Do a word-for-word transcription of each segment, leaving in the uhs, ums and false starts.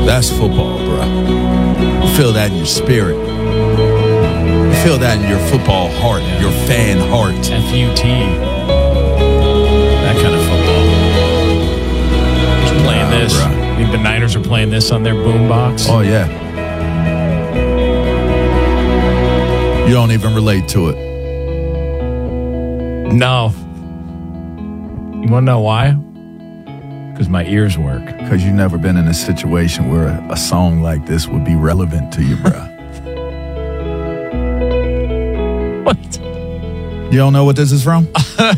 That's football, bro. You feel that in your spirit. You feel that in your football heart, yeah. your fan heart. F U T. That kind of football. Just playing nah, this. Bro. I think the Niners are playing this on their boombox. Oh, yeah. You don't even relate to it. No. You want to know why? Because my ears work. Because you've never been in a situation where a, a song like this would be relevant to you, bro. What? You don't know what this is from?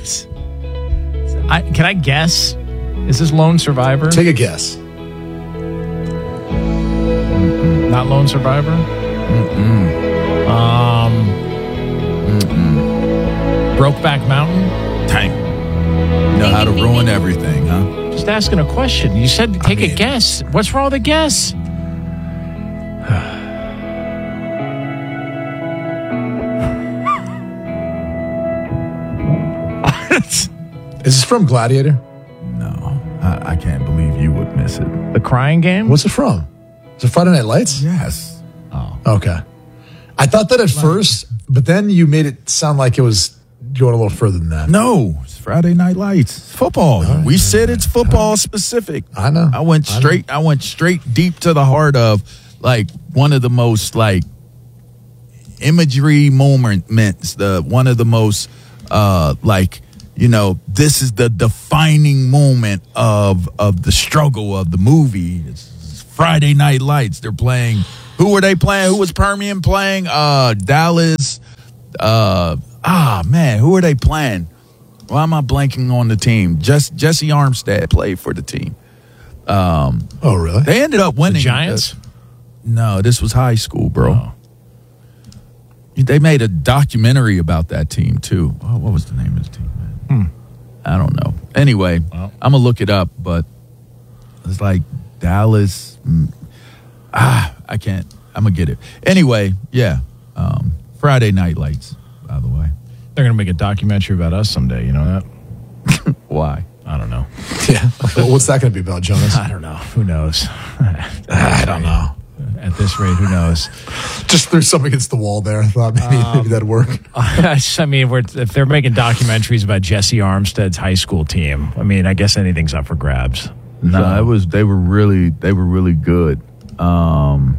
I, can I guess? Is this Lone Survivor? Take a guess. Mm-mm. Not Lone Survivor? Mm-mm. Um, Mm-mm. Brokeback Mountain? Dang. You know how to ruin everything, huh? Just asking a question. You said take I mean, a guess. What's wrong with a guess? Is this from Gladiator? No. I, I can't believe you would miss it. The Crying Game? What's it from? Is it Friday Night Lights? Yes. Oh. Okay. I thought that at first, but then you made it sound like it was going a little further than that. No. It's Friday Night Lights. It's football. Right. We said it's football specific. I know. I went straight I, I went straight deep to the heart of like one of the most like imagery moments, the one of the most uh like you know, this is the defining moment of of the struggle of the movie. It's Friday Night Lights. They're playing. Who were they playing? Who was Permian playing? Uh, Dallas. Uh, ah, man, who were they playing? Why am I blanking on the team? Just Jesse Armstead played for the team. Um, oh, really? They ended up winning. The Giants? Uh, no, this was high school, bro. Oh. They made a documentary about that team too. Oh, what was the name of the team? Hmm. I don't know. Anyway, well, I'm gonna look it up, but it's like Dallas. Mm, ah, I can't. I'm gonna get it. Anyway, yeah. Um, Friday Night Lights, by the way. They're gonna make a documentary about us someday. You know that? Why? I don't know. Yeah. Well, what's that gonna be about, Jonas? I don't know. Who knows? I don't know. At this rate, who knows? Just threw something against the wall there. I thought maybe, um, maybe that'd work. I mean, we're, if they're making documentaries about Jesse Armstead's high school team, I mean, I guess anything's up for grabs. No, so. it was. They were really. They were really good. Um,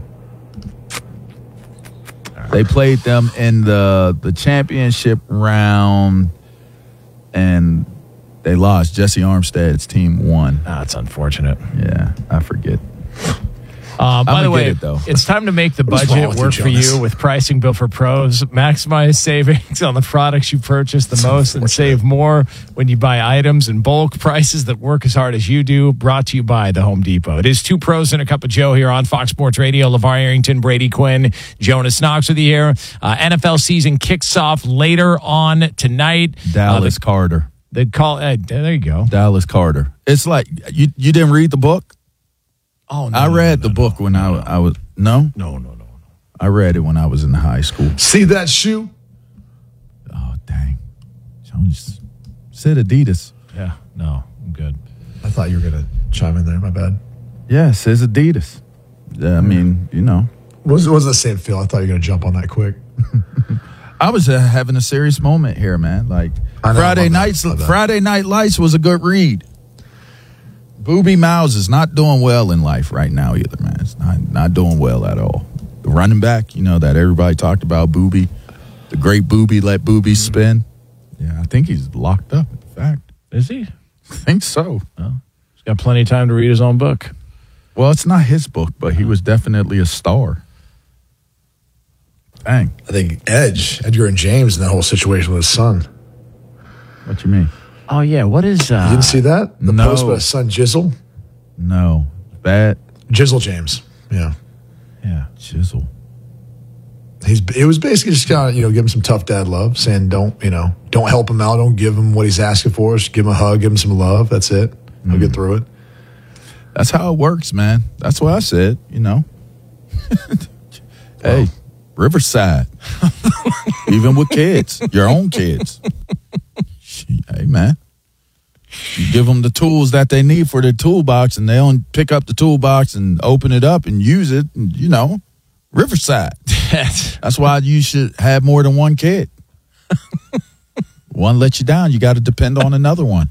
they played them in the the championship round, and they lost. Jesse Armstead's team won. Ah, that's unfortunate. Yeah, I forget. Uh, by the way, it, it's time to make the budget work you, for you with Pricing Built for Pros. Maximize savings on the products you purchase the most and save more when you buy items in bulk. Prices that work as hard as you do. Brought to you by the Home Depot. It is Two Pros and a Cup of Joe here on Fox Sports Radio. LeVar Arrington, Brady Quinn, Jonas Knox with you here. Uh, N F L season kicks off later on tonight. Dallas uh, the, Carter. They call. Uh, there you go. Dallas Carter. It's like you. You didn't read the book. Oh, no, I read no, no, the book no, when no, I, no. I was no no no no no. I read it when I was in high school. See that shoe? Oh dang! Jonas said Adidas. Yeah, no, I'm good. I thought you were gonna chime in there. My bad. Yeah, it says Adidas. I mean, you know, it wasn't, it wasn't the same feel. I thought you were gonna jump on that quick. I was uh, having a serious moment here, man. Like know, Friday nights, Friday Night Lights was a good read. Booby Miles is not doing well in life right now either, man. It's not not doing well at all. The running back, you know, that everybody talked about, Booby, the great Booby, let Booby spin. Yeah, I think he's locked up, in fact. Is he? I think so. Well, he's got plenty of time to read his own book. Well, it's not his book, but he was definitely a star. Dang. I think Edge, Edgar and James, and that whole situation with his son. What you mean? Oh, yeah. What is... Uh, you didn't see that? The no. post by his son, Jizzle? No. Bad. Jizzle James. Yeah. Yeah. Jizzle. He's, it was basically just kind of, you know, give him some tough dad love, saying don't, you know, don't help him out. Don't give him what he's asking for. Just give him a hug, give him some love. That's it. He'll mm. get through it. That's how it works, man. That's what I said, you know. Hey, Riverside. Even with kids, your own kids. Hey, man. You give them the tools that they need for their toolbox, and they don't pick up the toolbox and open it up and use it. And, you know, Riverside. That's why you should have more than one kid. One lets you down. You got to depend on another one.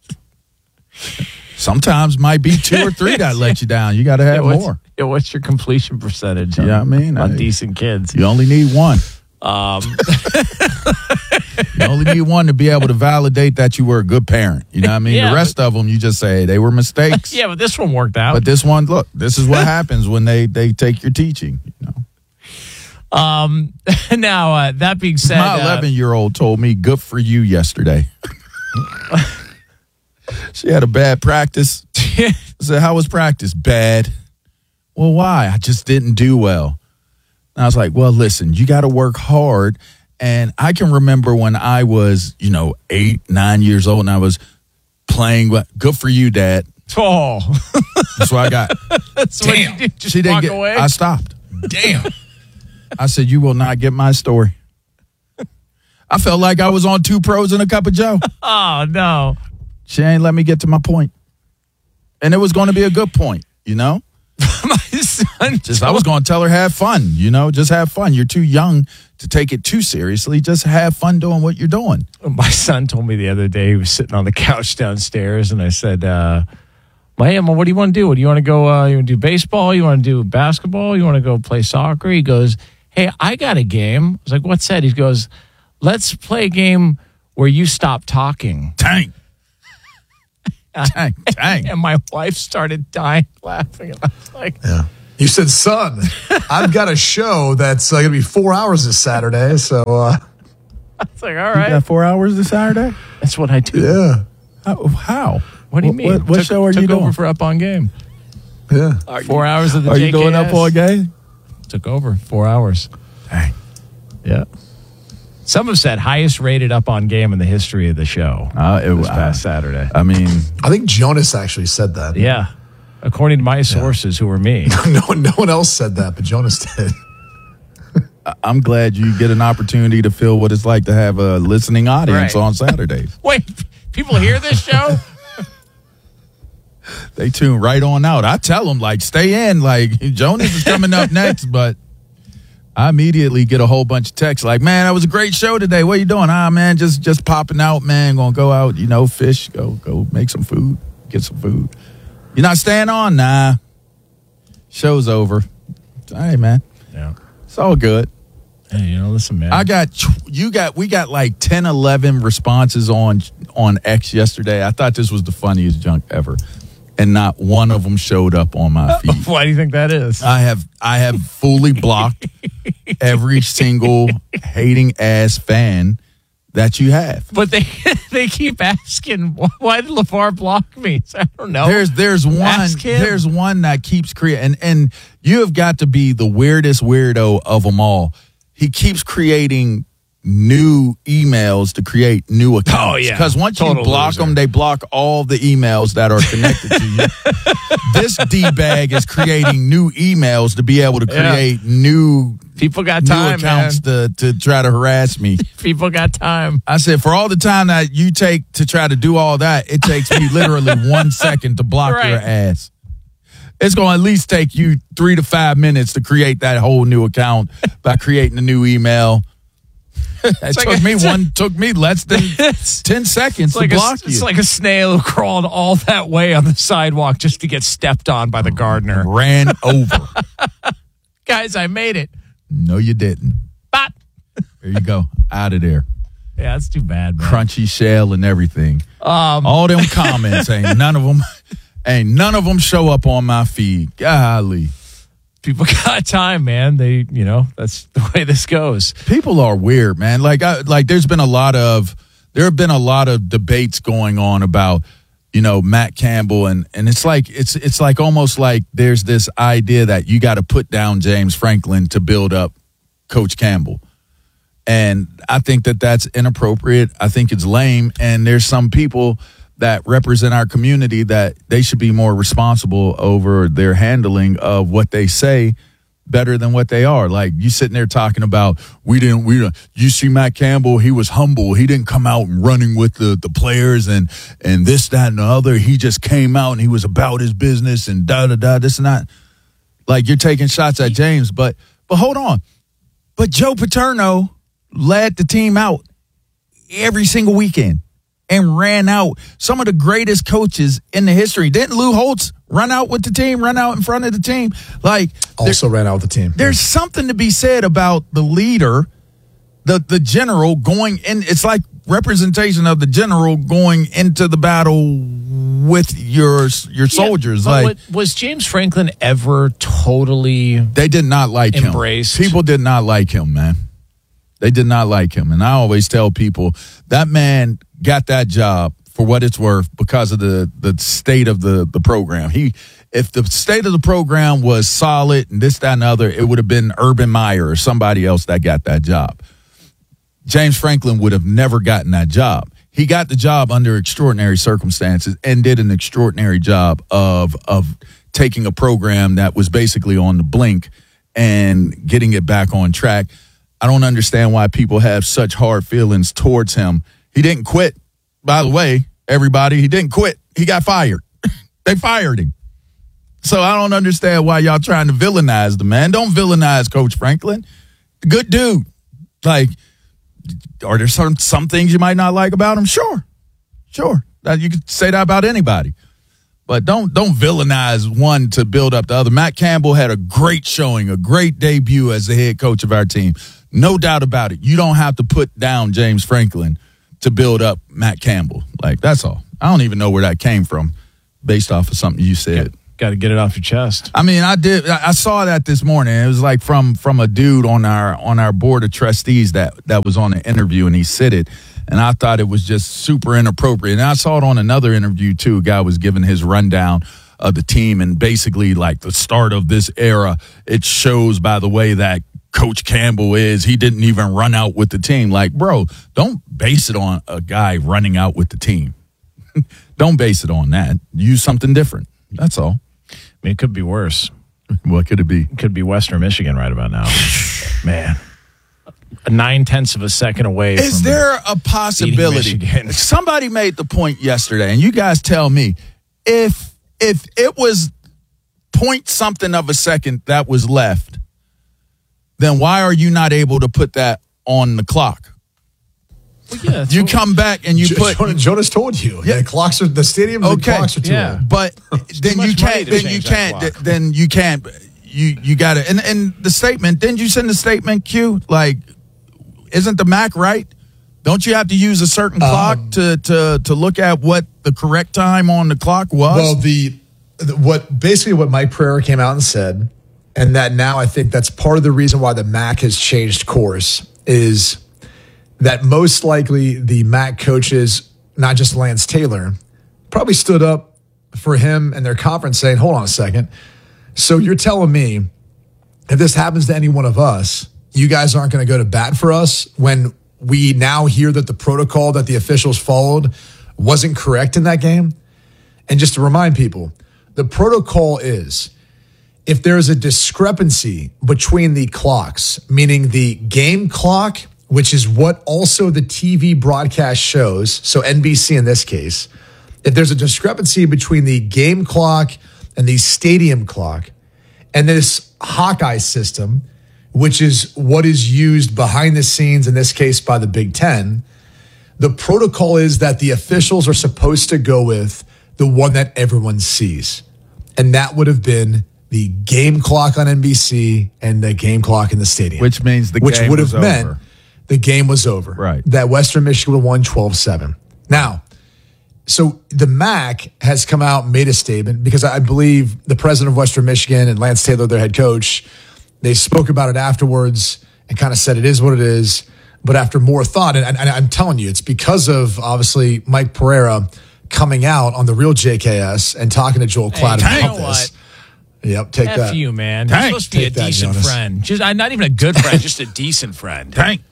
Sometimes might be two or three that let you down. You got to have yeah, more. Yeah, what's your completion percentage? On, yeah, I mean, on I, decent kids. You only need one. Um, you only need one to be able to validate that you were a good parent. You know what I mean? Yeah, the rest but, of them, you just say they were mistakes. Yeah, but this one worked out. But this one, look, this is what happens when they they take your teaching. You know. Um. Now uh, that being said, my eleven-year-old told me, "Good for you" yesterday. She had a bad practice. I said, "How was practice?" "Bad." "Well, why?" "I just didn't do well." And I was like, well, listen, you got to work hard. And I can remember when I was, you know, eight, nine years old and I was playing. Good for you, Dad. Oh. That's what I got. That's Damn. What you did, just she didn't walk get, away? I stopped. Damn. I said, you will not get my story. I felt like I was on Two Pros and a Cup of Joe. Oh, no. She ain't let me get to my point. And it was going to be a good point, you know? My son just I was going to tell her, have fun, you know, just have fun. You're too young to take it too seriously. Just have fun doing what you're doing. My son told me the other day, he was sitting on the couch downstairs, and I said, uh, hey, Emma, what do you want to do? What do you want to go, uh, you want to do baseball? You want to do basketball? You want to go play soccer? He goes, hey, I got a game. I was like, what's that? He goes, let's play a game where you stop talking. Dang. Dang, dang. And my wife started dying laughing. And I was like, yeah. You said, son, I've got a show that's uh, going to be four hours this Saturday. So, uh, I was like, all right. You got four hours this Saturday? That's what I do. Yeah. How? how? What do you mean? What, what took, show are took you doing? over for Up On Game. Yeah. Are four you, hours of the Are J K S. you doing Up On Game? Took over four hours. Dang. Yeah. Some have said highest rated Up On Game in the history of the show. Uh, it was this past uh, Saturday. I mean, I think Jonas actually said that. Yeah, according to my sources, yeah. who are me. no, no one else said that, but Jonas did. I'm glad you get an opportunity to feel what it's like to have a listening audience right. on Saturdays. Wait, people hear this show? They tune right on out. I tell them, like, stay in. Like, Jonas is coming up next, but I immediately get a whole bunch of texts like, man, that was a great show today. What are you doing? Ah, man, just just popping out, man. Gonna go out, you know, fish, go go make some food, get some food. You're not staying on? Nah. Show's over. Hey, man. Yeah. It's all good. Hey, you know, listen, man. I got, you got, we got like ten, eleven responses on on X yesterday. I thought this was the funniest junk ever. And not one of them showed up on my feed. Why do you think that is? I have I have fully blocked every single hating ass fan that you have. But they they keep asking, why did LeVar block me? I don't know. There's there's one there's one that keeps creating, and, and you have got to be the weirdest weirdo of them all. He keeps creating new emails to create new accounts. Oh, yeah. Because once Total you block loser. them, they block all the emails that are connected to you. This D-bag is creating new emails to be able to create yeah. new people got new time, accounts man. to to try to harass me. People got time. I said, for all the time that you take to try to do all that, it takes me literally one second to block right. your ass. It's going to at least take you three to five minutes to create that whole new account by creating a new email. It it's took like me a, one took me less than ten seconds like to block a, you. It's like a snail who crawled all that way on the sidewalk just to get stepped on by the gardener. Ran over. Guys, I made it. No, you didn't. But there you go. Out of there. Yeah, that's too bad, man. Crunchy shell and everything. Um, all them comments ain't none of them ain't none of them show up on my feed. Golly. People got time, man. They, you know, that's the way this goes. People are weird, man. Like, I, like there's been a lot of, there have been a lot of debates going on about, you know, Matt Campbell, and and it's like it's it's like almost like there's this idea that you got to put down James Franklin to build up Coach Campbell, and I think that that's inappropriate. I think it's lame, and there's some people that represent our community that they should be more responsible over their handling of what they say better than what they are. Like, you sitting there talking about, we didn't, we don't, you see Matt Campbell, he was humble. He didn't come out and running with the, the players and, and this, that, and the other. He just came out and he was about his business and da, da, da, this and that. Like, you're taking shots at James, but, but hold on. But Joe Paterno led the team out every single weekend and ran out some of the greatest coaches in the history. Didn't Lou Holtz run out with the team, run out in front of the team? Like, also ran out with the team. There's something to be said about the leader, the the general going in. It's like representation of the general going into the battle with your your soldiers. Yeah, like, what, was James Franklin ever totally? They did not like embraced? him. People did not like him, man. They did not like him. And I always tell people that man got that job for what it's worth because of the, the state of the, the program. He, if the state of the program was solid and this, that, and other, it would have been Urban Meyer or somebody else that got that job. James Franklin would have never gotten that job. He got the job under extraordinary circumstances and did an extraordinary job of of taking a program that was basically on the blink and getting it back on track. I don't understand why people have such hard feelings towards him. He didn't quit. By the way, everybody, he didn't quit. He got fired. They fired him. So I don't understand why y'all trying to villainize the man. Don't villainize Coach Franklin. Good dude. Like, are there some, some things you might not like about him? Sure. Sure. You could say that about anybody. But don't don't villainize one to build up the other. Matt Campbell had a great showing, a great debut as the head coach of our team. No doubt about it. You don't have to put down James Franklin to build up Matt Campbell. Like, that's all. I don't even know where that came from based off of something you said. Got to get it off your chest. I mean, I did. I saw that this morning. It was like from from a dude on our on our board of trustees that that was on an interview, and he said it. And I thought it was just super inappropriate. And I saw it on another interview, too. A guy was giving his rundown of the team and basically like the start of this era. It shows by the way that Coach Campbell is. He didn't even run out with the team. Like, bro, don't base it on a guy running out with the team. Don't base it on that. Use something different. That's all. I mean, it could be worse. What could it be? It could be Western Michigan right about now. Man. Nine tenths of a second away. Is from there a possibility? Somebody made the point yesterday, and you guys tell me if if it was point something of a second that was left, then why are you not able to put that on the clock? Well, yeah, you come back and you J- put Jonas, Jonas told you yeah. the clocks are the stadiums. Okay, the clocks are too yeah. old. But then you can't. Then you can't. Then you can't. You you got to. And and the statement. Didn't you send the statement, Q? Like, isn't the M A C right? Don't you have to use a certain clock um, to, to to look at what the correct time on the clock was? Well, the, the what basically what Mike Pereira came out and said, and that now I think that's part of the reason why the M A C has changed course is that most likely the M A C coaches, not just Lance Taylor, probably stood up for him and their conference saying, hold on a second. So you're telling me if this happens to any one of us, you guys aren't going to go to bat for us when we now hear that the protocol that the officials followed wasn't correct in that game? And just to remind people, the protocol is if there is a discrepancy between the clocks, meaning the game clock, which is what also the T V broadcast shows, so N B C in this case, if there's a discrepancy between the game clock and the stadium clock and this Hawkeye system, which is what is used behind the scenes, in this case by the Big Ten, the protocol is that the officials are supposed to go with the one that everyone sees. And that would have been the game clock on N B C and the game clock in the stadium. Which means the which game would have was meant over. The game was over. Right. That Western Michigan would have won twelve seven. Now, so the M A C has come out and made a statement because I believe the president of Western Michigan and Lance Taylor, their head coach, they spoke about it afterwards and kind of said it is what it is. But after more thought, and, and I'm telling you, it's because of obviously Mike Pereira coming out on the real J K S and talking to Joel Klatt hey, about you know this. What? Yep, take F that. you, man. Tank. You're supposed to be Take a that, decent Jonas. friend. Just I'm not even a good friend, just a decent friend. Tank.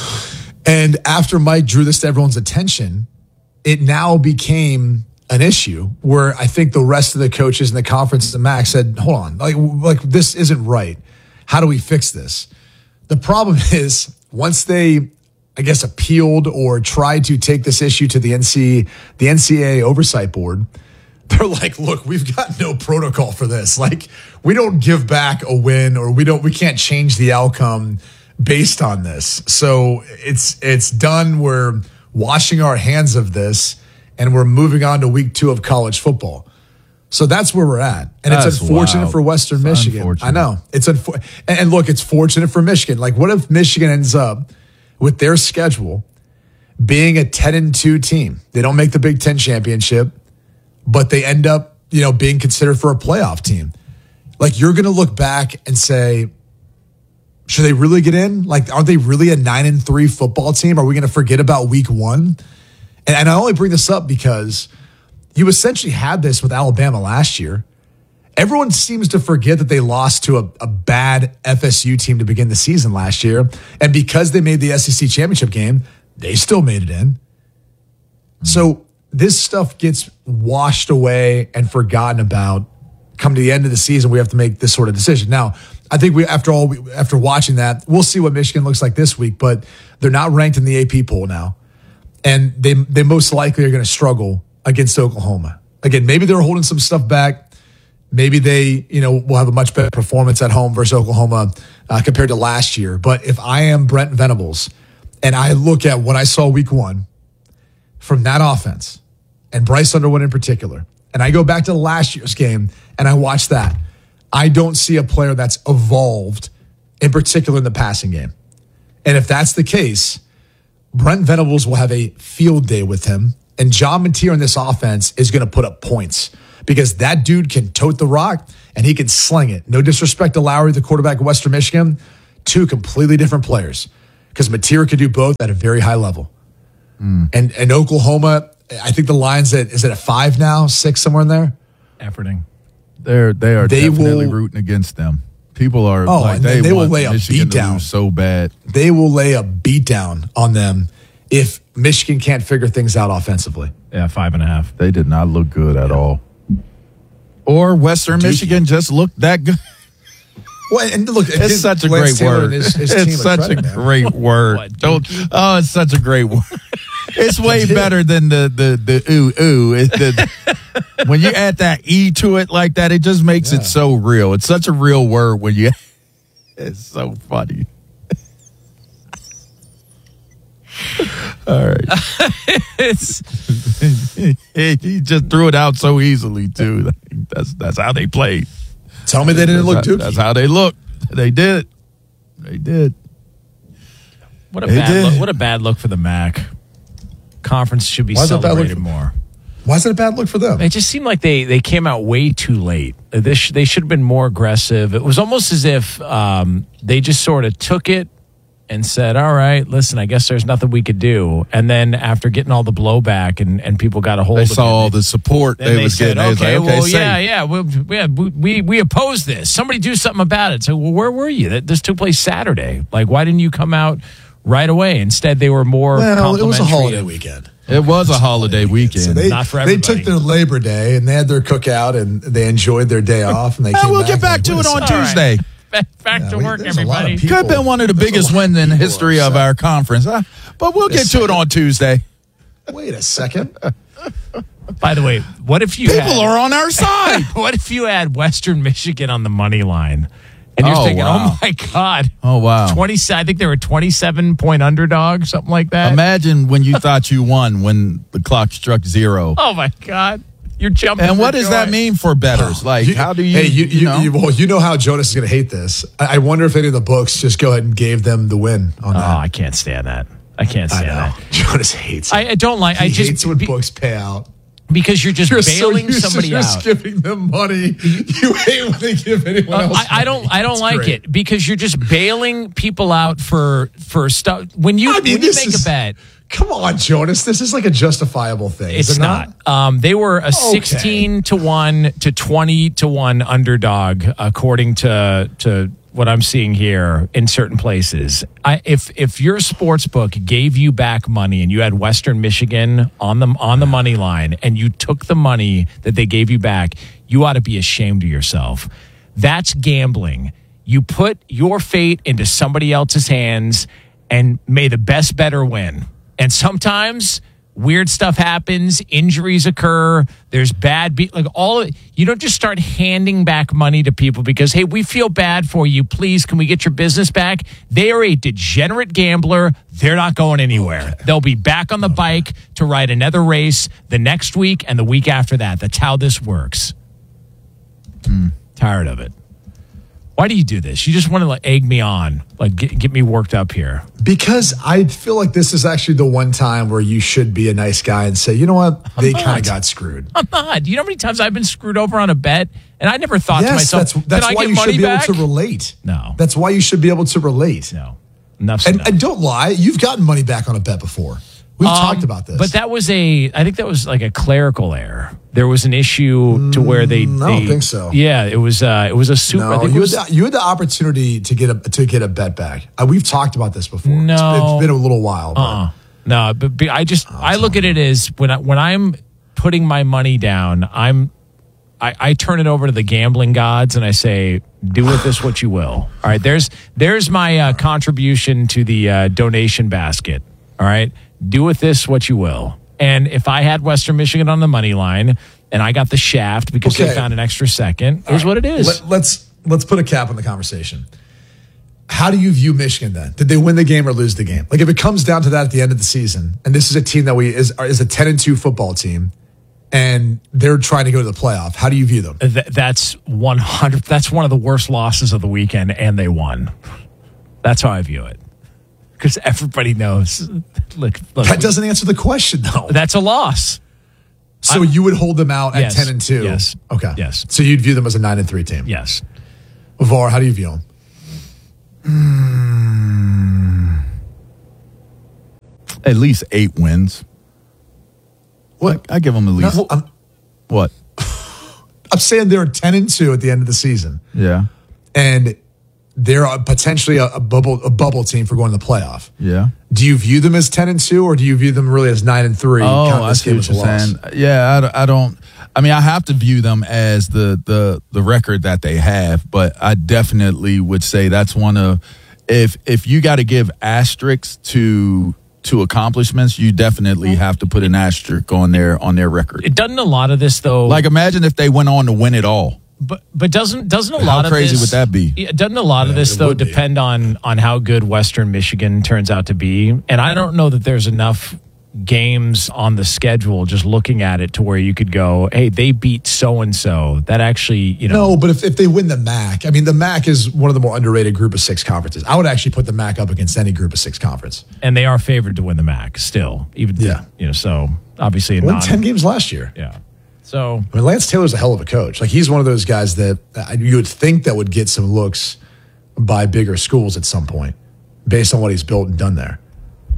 And after Mike drew this to everyone's attention, it now became an issue where I think the rest of the coaches in the conference, the M A C, said, hold on, like, like this isn't right. how do we fix this? The problem is once they, I guess, appealed or tried to take this issue to the N C, the N C A A oversight board, they're like, look, we've got no protocol for this. Like, we don't give back a win, or we don't, we can't change the outcome based on this. So it's it's done. We're washing our hands of this, and we're moving on to week two of college football. So that's where we're at. And That's it's unfortunate wild. for Western It's Michigan. unfortunate. I know. It's unfor- and, and look, it's fortunate for Michigan. Like, what if Michigan ends up with their schedule being a ten and two team? They don't make the Big Ten championship, but they end up, you know, being considered for a playoff team. Like, you're going to look back and say, should they really get in? Like, aren't they really a nine and three football team? Are we going to forget about week one? And, and I only bring this up because you essentially had this with Alabama last year. Everyone seems to forget that they lost to a, a bad F S U team to begin the season last year. And because they made the S E C championship game, they still made it in. So this stuff gets washed away and forgotten about. Come to the end of the season, we have to make this sort of decision. Now, I think we, after all, we, after watching that, we'll see what Michigan looks like this week, but they're not ranked in the A P poll now. And they, they most likely are going to struggle against Oklahoma. Again, maybe they're holding some stuff back. Maybe they, you know, will have a much better performance at home versus Oklahoma uh, compared to last year. But if I am Brent Venables and I look at what I saw week one from that offense and Bryce Underwood in particular, and I go back to last year's game and I watch that, I don't see a player that's evolved, in particular in the passing game. And if that's the case, Brent Venables will have a field day with him, and John Mateer in this offense is going to put up points because that dude can tote the rock and he can sling it. No disrespect to Lowry, the quarterback of Western Michigan, two completely different players because Mateer could do both at a very high level. Mm. And and Oklahoma, I think the line's at, is it at five now, six, somewhere in there? Efforting. They're they are They definitely will- rooting against them. People are Oh, like and they, they will want lay a Michigan beat to down. lose so bad. They will lay a beat down on them if Michigan can't figure things out offensively. Yeah, five and a half. They did not look good at all. Or Western Michigan just looked that good. Well, and look, It's such a Lance great Taylor word. and his- his team It's are such a credit, man. great word. What, Don't. Dookie? Oh, it's such a great word. It's way better than the the the ooh ooh. It, the, when you add that e to it like that, it just makes Yeah. it so real. It's such a real word when you. It's so funny. All right. It's He just threw it out so easily too. That's that's how they played. Tell me they didn't look That's, dookie. that's how they looked. They did. They did. what a They bad did. look. What a bad look for the M A C. Conference should be Why is it a bad look celebrated for- more. Why is it a bad look for them? It just seemed like they, they came out way too late. This, they should have been more aggressive. It was almost as if um, they just sort of took it and said, all right, listen, I guess there's nothing we could do. And then after getting all the blowback and, and people got a hold They of saw it, all the support then they, they was said, getting. They was okay, like, okay, well, say. yeah, yeah, we, we, we, we oppose this. Somebody do something about it. So, well, where were you? That This took place Saturday. Like, why didn't you come out right away? Instead, they were more Well, it was a complimentary holiday of- weekend. It was a holiday weekend. So they, Not for they everybody. took their Labor Day and they had their cookout and they enjoyed their day off and they Oh, came we'll back get back and to they it on went, All right. Tuesday. Back, back Yeah, to we- work, there's a lot of everybody. people- Could have been one of the There's a biggest lot of wins in the people history of upset. our conference. Huh? But we'll get to it on Tuesday. Wait a second. By the way, what if you People had, are on our side. what if you had Western Michigan on the money line? And you're Oh, thinking, wow. oh my God. Oh, wow. twenty I think they were twenty-seven point underdog, something like that. Imagine when you thought you won when the clock struck zero. Oh my God. You're jumping. And for what does joy. that mean for bettors? Like, how do you, Hey, you, you, you, know? you, well, you know how Jonas is going to hate this. I, I wonder if any of the books just go ahead and gave them the win on Oh, that. I can't stand that. I can't I stand know. that. Jonas hates it. I, I don't like. he I just hates when be- books pay out. because you're just You're so bailing used somebody to just out. giving them money. You hate when they give anyone Uh, else. I, I don't. money. I don't It's like great. it because you're just bailing people out for for stuff. When you I mean, when you this make is- a bet, Come on, Jonas. This is like a justifiable thing. is it's it not. Um, they were a Okay. sixteen to one to twenty to one underdog, according to to what I'm seeing here in certain places. I, if if your sports book gave you back money and you had Western Michigan on the on the money line and you took the money that they gave you back, you ought to be ashamed of yourself. That's gambling. You put your fate into somebody else's hands, and may the best better win. And sometimes weird stuff happens, injuries occur, there's bad be- like all you don't just start handing back money to people because, hey, we feel bad for you, please can we get your business back? They are a degenerate gambler. They're not going anywhere. Okay. They'll be back on the okay. bike to ride another race the next week and the week after that. That's how this works. Mm. Tired of it. Why do you do this? You just want to like egg me on, like get, get me worked up here. Because I feel like this is actually the one time where you should be a nice guy and say, you know what, they kind of got screwed. I'm not. Do you know how many times I've been screwed over on a bet, and I never thought yes, to myself, that's, that's can why I get you money should be back? able to relate. No, that's why you should be able to relate. No, enough. And, and don't lie, you've gotten money back on a bet before. We've um, talked about this. But that was a, I think that was like a clerical error. There was an issue to where they. Mm, they I don't think so. Yeah, it was. Uh, it was a super. No, I think you, it was, had the, you had the opportunity to get a to get a bet back. Uh, we've talked about this before. No, it's, it's been a little while. But. Uh-uh. No, but, but I just oh, I look at it as when I, when I'm putting my money down, I'm I, I turn it over to the gambling gods and I say, do with this what you will. All right, there's there's my uh, contribution to the uh, donation basket. All right, do with this what you will. And if I had Western Michigan on the money line and I got the shaft because okay. they found an extra second, here's right. what it is. Let, let's let's put a cap on the conversation. How do you view Michigan then? Did they win the game or lose the game? Like if it comes down to that at the end of the season, and this is a team that we is is a ten and two football team, and they're trying to go to the playoff, how do you view them? Th- that's one hundred. That's one of the worst losses of the weekend, and they won. That's how I view it. Because everybody knows. Look, look, that doesn't answer the question, though. That's a loss. So I'm, you would hold them out at yes, ten and two. Yes. Okay. Yes. So you'd view them as a nine and three team. Yes. Var, how do you view them? Mm, at least eight wins. What? I, I give them at least. No, I'm, what? I'm saying they're ten and two at the end of the season. Yeah. And they're a, potentially a, a bubble a bubble team for going to the playoff. Yeah. Do you view them as ten and two, or do you view them really as nine and three? Oh, I see what you're saying. Yeah, I, I don't. I mean, I have to view them as the the the record that they have, but I definitely would say that's one of if if you got to give asterisks to to accomplishments, you definitely have to put an asterisk on their on their record. It doesn't a lot of this though. Like imagine if they went on to win it all. But but doesn't doesn't a how lot of crazy this, would that be? Yeah, doesn't a lot yeah, of this though be. depend on on how good Western Michigan turns out to be? And I don't know that there's enough games on the schedule just looking at it to where you could go, hey, they beat so and so. That actually, you know. No, but if, if they win the M A C, I mean, the M A C is one of the more underrated group of six conferences. I would actually put the M A C up against any group of six conference. And they are favored to win the M A C still, even yeah, to, you know. So obviously, won ten games last year. Yeah. So I mean, Lance Taylor's a hell of a coach. Like he's one of those guys that uh, you would think that would get some looks by bigger schools at some point, based on what he's built and done there.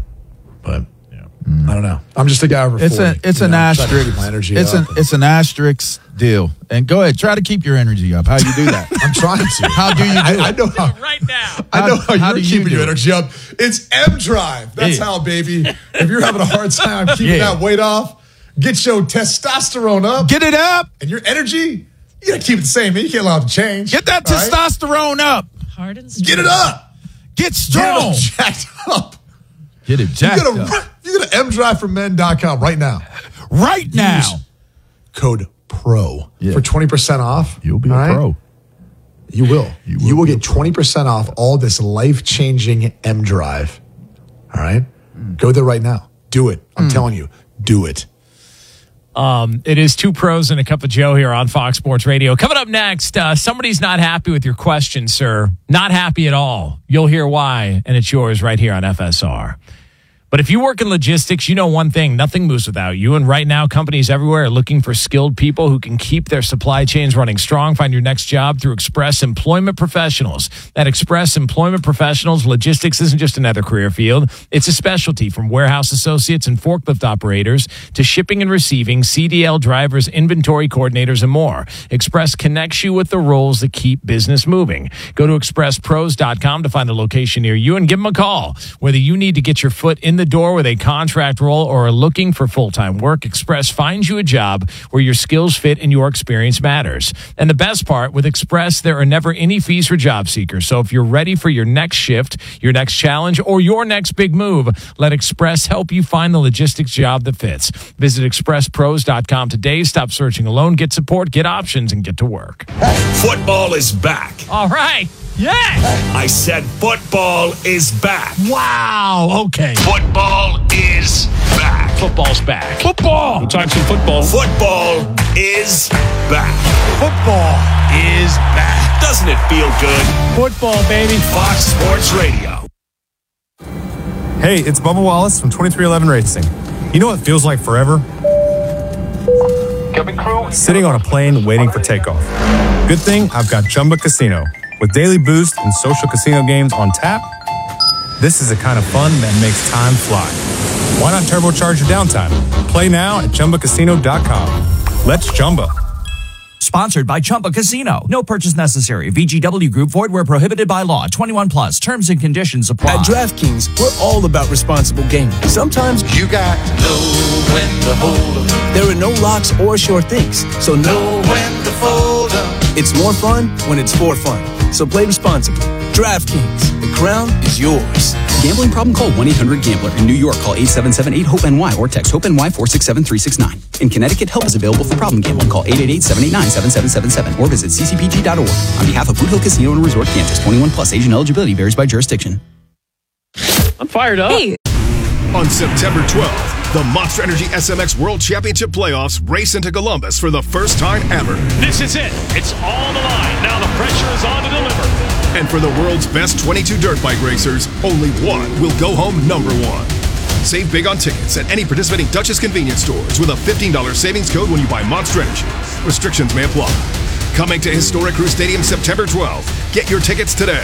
But yeah, mm. I don't know. I'm just a guy over it's forty. A, it's an know, asterisk. My energy it's an and, it's an asterisk deal. And go ahead, try to keep your energy up. How you do that? I'm trying to. How do you do I, it? I know how. Right now. I know how, how you're keeping you your it? energy up. It's M Drive. That's yeah. how, baby. If you're having a hard time keeping yeah. that weight off. Get your testosterone up. Get it up. And your energy, you got to keep it the same, man. You can't allow it to change. Get that testosterone right? up. Hard and strong. Get it up. Get strong. Get it jacked up. Get it jacked you up. You go to m drive for men dot com right now. Right now. Use code PRO yeah. for twenty percent off. You'll be all a right? pro. You will. You will, you will get pro. twenty percent off all this life-changing M Drive. All right? Mm. Go there right now. Do it. I'm mm. telling you. Do it. Um, it is Two Pros and a Cup of Joe here on Fox Sports Radio. Coming up next, uh, somebody's not happy with your question, sir. Not happy at all. You'll hear why, and it's yours right here on F S R. But if you work in logistics, you know one thing, nothing moves without you. And right now, companies everywhere are looking for skilled people who can keep their supply chains running strong. Find your next job through Express Employment Professionals. At Express Employment Professionals, logistics isn't just another career field. It's a specialty from warehouse associates and forklift operators to shipping and receiving, C D L drivers, inventory coordinators, and more. Express connects you with the roles that keep business moving. Go to express pros dot com to find a location near you and give them a call. Whether you need to get your foot in in the door with a contract role or are looking for full-time work, Express finds you a job where your skills fit and your experience matters. And the best part, with Express, there are never any fees for job seekers. So if you're ready for your next shift, your next challenge, or your next big move, let Express help you find the logistics job that fits. Visit express pros dot com today. Stop searching alone. Get support, get options, and get to work. Football is back. All right. Yeah. I said football is back. Wow. Okay. Football is back. Football's back. Football. We'll talk some football. Football is back. Football is back. Doesn't it feel good? Football, baby. Fox Sports Radio. Hey, it's Bubba Wallace from twenty-three eleven Racing. You know what feels like forever? Sitting on a plane waiting for takeoff. Good thing I've got Chumba Casino. With daily boost and social casino games on tap, this is the kind of fun that makes time fly. Why not turbocharge your downtime? Play now at Chumba Casino dot com. Let's Chumba. Sponsored by Chumba Casino. No purchase necessary. V G W Group. Void where prohibited by law. twenty-one plus. Terms and conditions apply. At DraftKings, we're all about responsible gaming. Sometimes you got to know when to hold 'em. There are no locks or sure things, so know when to fold 'em. It's more fun when it's for fun. So play responsibly. DraftKings, the crown is yours. Gambling problem? Call one eight hundred gambler. In New York, call eight seven seven eight hope N Y or text HOPE-NY four six seven three six nine. In Connecticut, help is available for problem gambling. Call eight eight eight seven eight nine seven seven seven seven or visit c c p g dot org. On behalf of Boot Hill Casino and Resort, Kansas, twenty-one plus. Age and eligibility varies by jurisdiction. I'm fired up. Hey. On September twelfth, the Monster Energy S M X World Championship Playoffs race into Columbus for the first time ever. This is it. It's all on the line. Now the pressure is on to deliver. And for the world's best twenty-two dirt bike racers, only one will go home number one. Save big on tickets at any participating Duchess convenience stores with a fifteen dollars savings code when you buy Monster Energy. Restrictions may apply. Coming to Historic Crew Stadium September twelfth. Get your tickets today.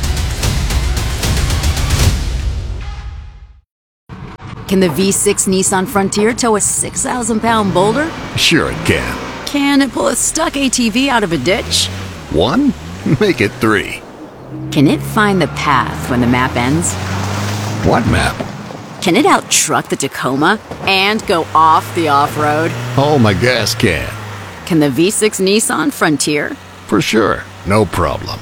Can the V six Nissan Frontier tow a six thousand pound boulder? Sure it can. Can it pull a stuck A T V out of a ditch? One? Make it three. Can it find the path when the map ends? What map? Can it out-truck the Tacoma and go off the off-road? Oh, my gas can. Can the V six Nissan Frontier? For sure. No problem.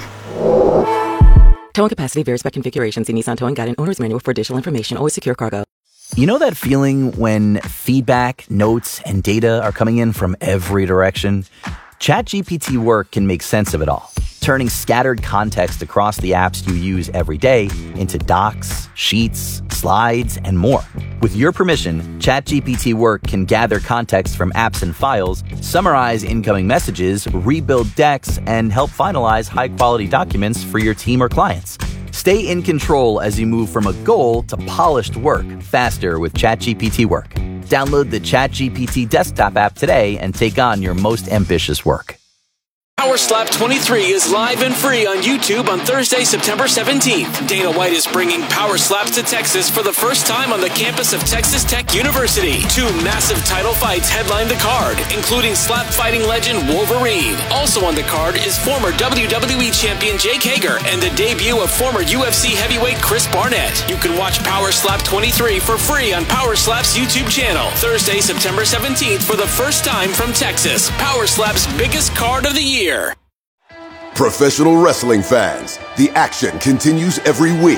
Towing capacity varies by configuration. See Nissan Towing Guide and Owner's Manual for additional information. Always secure cargo. You know that feeling when feedback, notes, and data are coming in from every direction? ChatGPT Work can make sense of it all, turning scattered context across the apps you use every day into docs, sheets, slides, and more. With your permission, ChatGPT Work can gather context from apps and files, summarize incoming messages, rebuild decks, and help finalize high-quality documents for your team or clients. Stay in control as you move from a goal to polished work faster with ChatGPT Work. Download the ChatGPT desktop app today and take on your most ambitious work. Power Slap twenty-three is live and free on YouTube on Thursday, September seventeenth. Dana White is bringing Power Slaps to Texas for the first time on the campus of Texas Tech University. Two massive title fights headline the card, including slap fighting legend Wolverine. Also on the card is former W W E champion Jake Hager and the debut of former U F C heavyweight Chris Barnett. You can watch Power Slap twenty-three for free on Power Slap's YouTube channel. Thursday, September seventeenth for the first time from Texas. Power Slap's biggest card of the year. Professional wrestling fans, the action continues every week.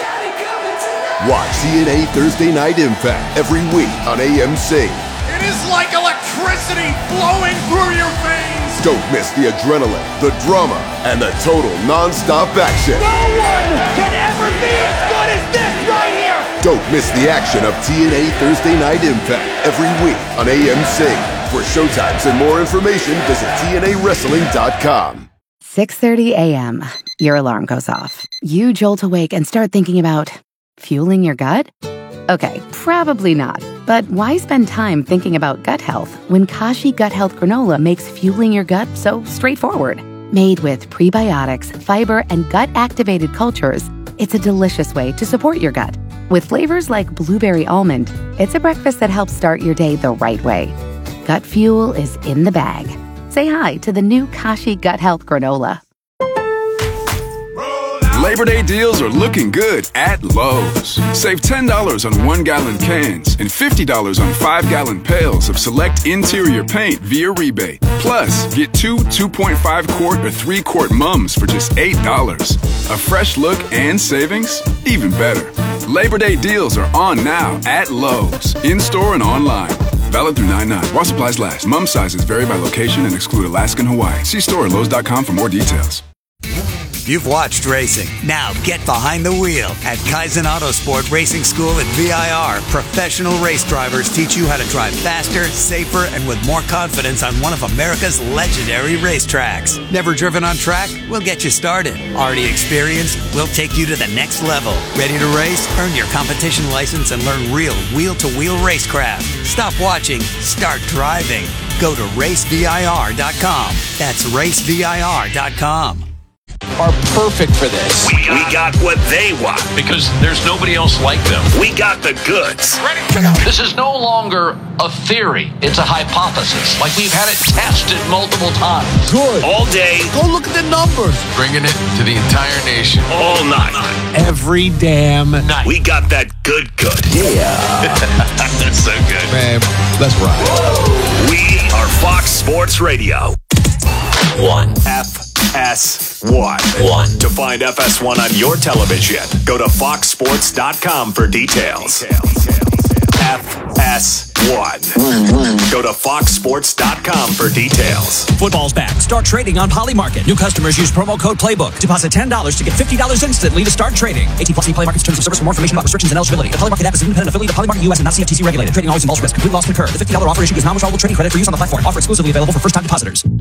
Watch T N A Thursday Night Impact every week on A M C. It is like electricity flowing through your veins. Don't miss the adrenaline, the drama, and the total non-stop action. No one can ever be as good as this right here. Don't miss the action of T N A Thursday Night Impact every week on A M C. For showtimes and more information, visit T N A wrestling dot com. six thirty a.m. Your alarm goes off. You jolt awake and start thinking about fueling your gut? Okay, probably not. But why spend time thinking about gut health when Kashi Gut Health Granola makes fueling your gut so straightforward? Made with prebiotics, fiber, and gut-activated cultures, it's a delicious way to support your gut. With flavors like blueberry almond, it's a breakfast that helps start your day the right way. Gut fuel is in the bag. Say hi to the new Kashi Gut Health Granola. Labor Day deals are looking good at Lowe's. Save ten dollars on one-gallon cans and fifty dollars on five-gallon pails of select interior paint via rebate. Plus, get two two point five quart or three quart mums for just eight dollars. A fresh look and savings? Even better. Labor Day deals are on now at Lowe's, in-store and online. Valid through nine nine. While supplies last. Mum sizes vary by location and exclude Alaska and Hawaii. See store at Lowe's dot com for more details. You've watched racing. Now get behind the wheel at Kaizen Autosport Racing School at V I R. Professional race drivers teach you how to drive faster, safer, and with more confidence on one of America's legendary racetracks. Never driven on track? We'll get you started. Already experienced? We'll take you to the next level. Ready to race? Earn your competition license and learn real wheel-to-wheel racecraft. Stop watching. Start driving. Go to race V I R dot com. That's race V I R dot com. Are perfect for this. We got, we got what they want because there's nobody else like them. We got the goods. Ready to go. This is no longer a theory. It's a hypothesis. Like we've had it tested multiple times. Good. All day. Go look at the numbers. Bringing it to the entire nation. All night. Every damn night. We got that good good. Yeah. That's so good. Man, let's ride. We are Fox Sports Radio. One. F S one. One. To find F S one on your television, go to fox sports dot com for details. F S one. Go to fox sports dot com for details. Football's back. Start trading on Polymarket. New customers use promo code Playbook. Deposit ten dollars to get fifty dollars instantly to start trading. eighteen plus Play Market's terms of service. For more information about restrictions and eligibility. The Polymarket app is an independent affiliate of Polymarket U S and not C F T C regulated. Trading always involves risk. Complete loss concurred. The fifty dollars offer issue is non-withdrawable trading credit for use on the platform. Offer exclusively available for first-time depositors.